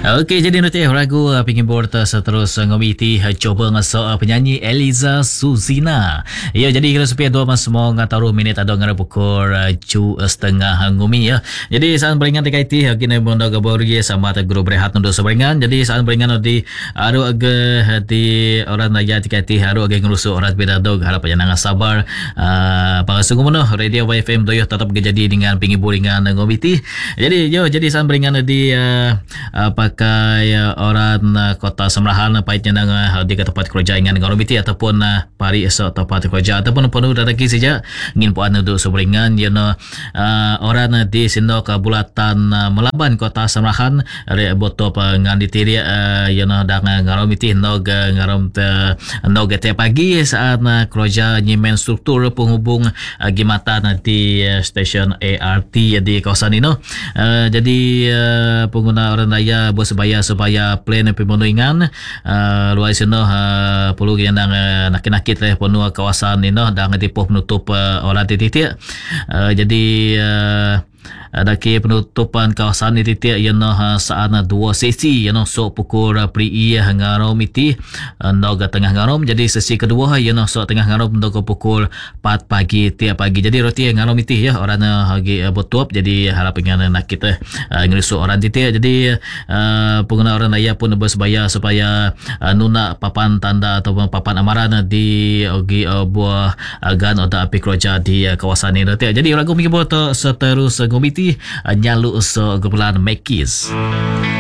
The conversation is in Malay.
Okey, jadi nanti ragu pingin board seterus ngomiti coba ngasok penyanyi Eliza Suzina. Ya, jadi kita supaya dua mas mau ngataruh minit ada ngara pukul cu setengah ngumi ya. Jadi saat beringan TKT kini bonda gabori sama ta guru berehat untuk seberingan. Jadi saat beringan di aru aga di orang raya TKT aru aga ngurusuk orang beda dog harap jangan sabar. Pangasung mono radio YFM doyo tetap jadi dengan pingin boringan ngomiti. Jadi saat beringan di pakai orang kota Semerahan paitnya nang di tempat kerja dengan ngoromiti ataupun pari esok tempat kerja ataupun penuh datang saja ingin puan untuk seberingan orang di sino kabulatan Melaban kota Semerahan re boto pengan ditiri dang ngoromiti nog te pagi saat kerja nyimen struktur penghubung gimatan di stesen ART di kawasan ini jadi pengguna orang raya bersebaya supaya plan pemenuhan luar sana perlu yang nakit-nakit penuh kawasan ini dan tipu penutup orang titik jadi daki penutupan kawasan ini titik yang saat dua sesi yang sok pukul pri ngarom iti nog tengah ngarom jadi sesi kedua yang sok tengah ngarom untuk pukul 4 pagi tiap pagi jadi roti ngarom iti ya orang hagi botuap jadi harap dengan nak kita ngerisuk orang titik jadi pengguna orang raya pun bersebaya supaya nuna papan tanda atau papan amaran di buah gan atau api kerja di kawasan ini jadi ragu mikir buat seterus ngomiti nyalu so gebelan Mekis.